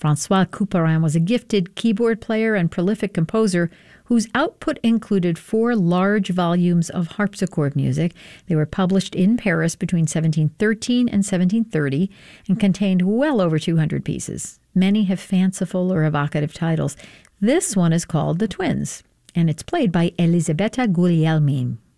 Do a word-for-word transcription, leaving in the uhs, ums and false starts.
François Couperin was a gifted keyboard player and prolific composer whose output included four large volumes of harpsichord music. They were published in Paris between seventeen thirteen and seventeen thirty and contained well over two hundred pieces. Many have fanciful or evocative titles. This one is called The Twins, and it's played by Elisabetta Guglielmin.